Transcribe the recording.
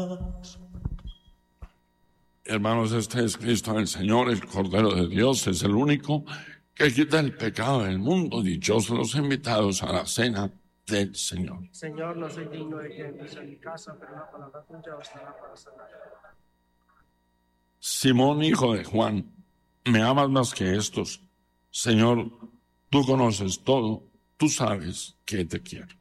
Hermanos, este es Cristo el Señor, el Cordero de Dios, es el único que quita el pecado del mundo. Dichosos los invitados a la cena del Señor. Señor, no soy digno de que entres en mi casa, pero una palabra tuya bastará para sanar. Simón, hijo de Juan, ¿me amas más que estos? Señor, tú conoces todo, tú sabes que te quiero.